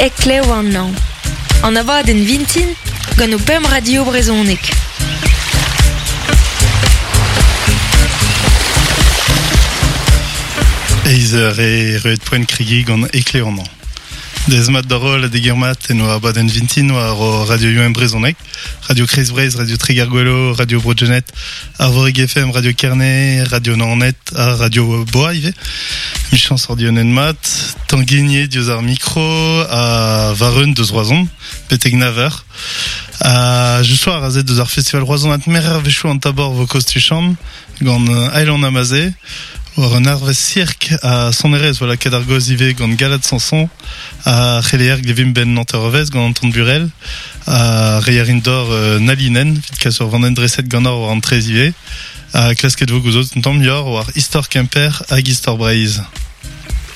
ekle ou an an. An avad en vintin, gant o pem radio brezonek. Eizer e reut poen krigi gant ekle an an. Des mat da rol a degirmat en oa abad en vintin war o Radio UM Brezonek, Radio Kreiz Brez, Radio Tregargolo, Radio Brogenet, Arvorig FM, Radio Kernet, Radio Nannet, a Radio Boaive. Michans ordion en mat, Tanguigné dioz ar micro, a Varun deus Roazhon, peteg naver. Je soir a zet deus ar festival Roazhon at mer vechou an tabor vo kostuchan, gant Ailon Amazé, war un arvez cirque a Sonerez voilà kad ar goz ive gant galad Sanson a c'heleer glevim ben Nantervez gant Anton Burel a reierin d'or nalinen vit kasur vanden dreset gant or war an trez ive a klasket vo gouzot un tamm yor war Istor Quimper hag Istor Breiz.